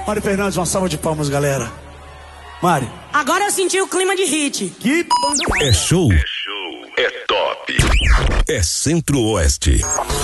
Mari Fernandes, uma salva de palmas, galera. Mari. Agora eu senti o clima de hit. Que pancada. É show. É top. É Centro-Oeste.